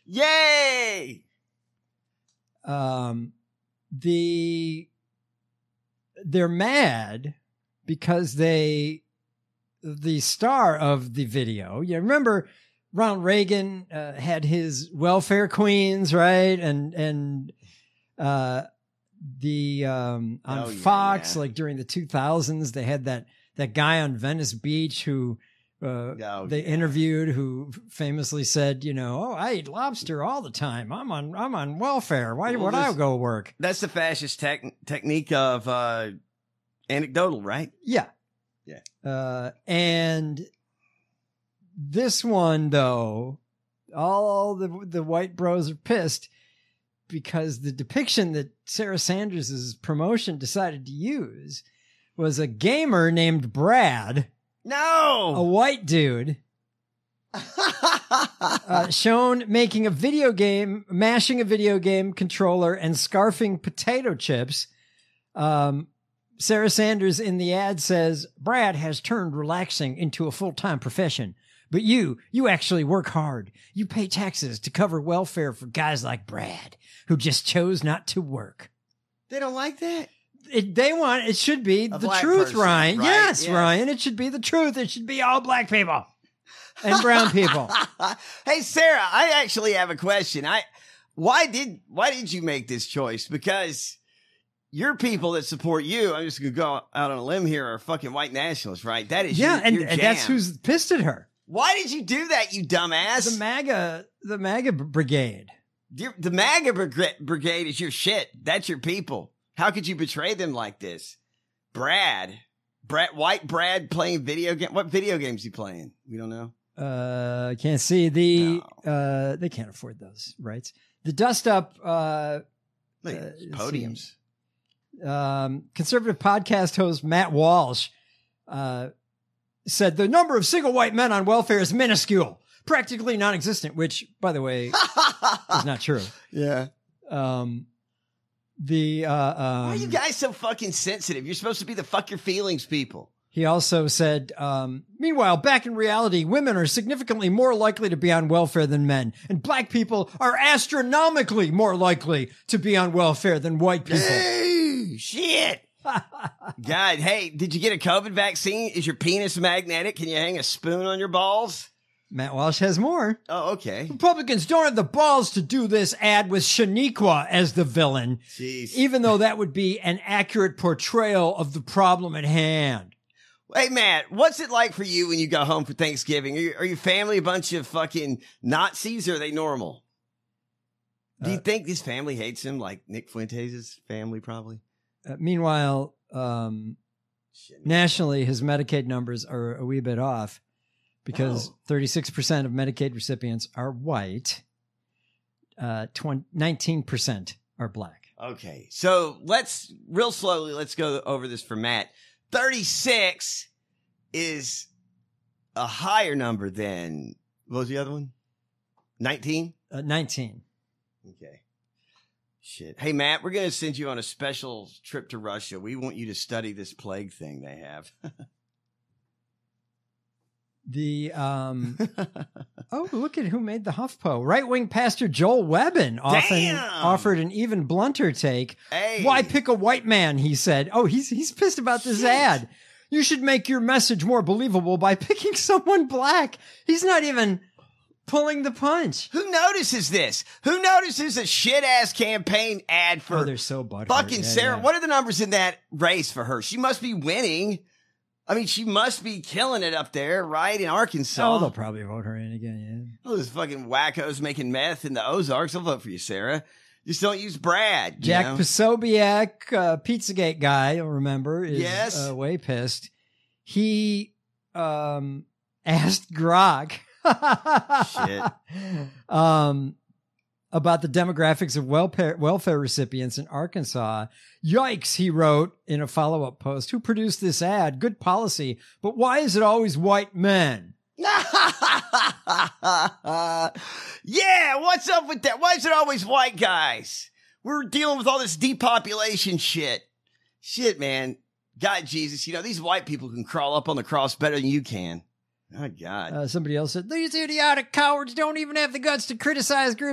Yay! They're mad because the star of the video, you remember Ronald Reagan had his welfare queens, right? And on Fox, like during the 2000s, they had that guy on Venice Beach who they interviewed, who famously said, I eat lobster all the time. I'm on welfare. Why would I go work? That's the fascist technique of anecdotal, right? Yeah. Yeah. And this one, though, all the white bros are pissed because the depiction that Sarah Sanders' promotion decided to use was a gamer named Brad. No! A white dude. Shown making a video game, mashing a video game controller and scarfing potato chips. Sarah Sanders in the ad says, Brad has turned relaxing into a full-time profession. But you actually work hard. You pay taxes to cover welfare for guys like Brad, who just chose not to work. They don't like that? It should be the truth, person, Ryan. Right? Yes, Ryan, it should be the truth. It should be all black people and brown people. Hey, Sarah, I actually have a question. Why did you make this choice? Because your people that support you, I'm just going to go out on a limb here, are fucking white nationalists, right? That is your jam. And that's who's pissed at her. Why did you do that, you dumbass? The MAGA brigade. The MAGA brigade is your shit. That's your people. How could you betray them like this? White Brad playing video game. What video games is he playing? We don't know. I can't see they can't afford those rights. The dust up, podiums. Conservative podcast host Matt Walsh, said the number of single white men on welfare is minuscule, practically non-existent, which, by the way, is not true. Yeah. Why are you guys so fucking sensitive? You're supposed to be the fuck your feelings people. He also said, meanwhile, back in reality, women are significantly more likely to be on welfare than men, and black people are astronomically more likely to be on welfare than white people. Hey, shit. God, hey, did you get a COVID vaccine? Is your penis magnetic? Can you hang a spoon on your balls? Matt Walsh has more. Oh, okay. Republicans don't have the balls to do this ad with Shaniqua as the villain. Jeez. Even though that would be an accurate portrayal of the problem at hand. Hey, Matt, what's it like for you when you go home for Thanksgiving? Are your family a bunch of fucking Nazis, or are they normal? Do you think this family hates him like Nick Fuentes' family probably? Meanwhile, nationally, his Medicaid numbers are a wee bit off because 36% of Medicaid recipients are white, 19% are black. Okay, so let's go over this for Matt. 36 is a higher number than, what was the other one? 19? 19. Okay. Shit. Hey, Matt, we're going to send you on a special trip to Russia. We want you to study this plague thing they have. Oh, look at who made the HuffPo. Right-wing pastor Joel Webbin offered an even blunter take. Hey. Why pick a white man, he said. Oh, he's pissed about this ad. You should make your message more believable by picking someone black. He's not even pulling the punch. Who notices this? Who notices a shit-ass campaign ad for they're so butthurt. Fucking Sarah? Yeah. What are the numbers in that race for her? She must be winning. I mean, she must be killing it up there, right? In Arkansas. Oh, they'll probably vote her in again, yeah. All those fucking wackos making meth in the Ozarks. They'll vote for you, Sarah. Just don't use Brad. Jack Posobiec, Pizzagate guy, you'll remember, is way pissed. He asked Grok about the demographics of welfare recipients in Arkansas. Yikes, he wrote in a follow-up post. Who produced this ad? Good policy, but why is it always white men? Yeah, what's up with that? Why is it always white guys? We're dealing with all this depopulation shit. Shit, man. God, Jesus, these white people can crawl up on the cross better than you can. Oh, God. Somebody else said, these idiotic cowards don't even have the guts to criticize groups